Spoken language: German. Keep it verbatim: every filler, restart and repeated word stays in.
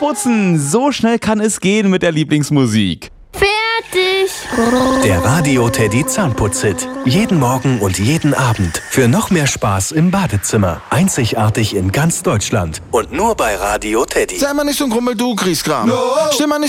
putzen. So schnell kann es gehen mit der Lieblingsmusik. Fertig. Der Radio Teddy Zahnputz-Hit. Jeden Morgen und jeden Abend. Für noch mehr Spaß im Badezimmer. Einzigartig in ganz Deutschland. Und nur bei Radio Teddy. Sei mal nicht so ein Grummel, du Griesgram. Stimm mal nicht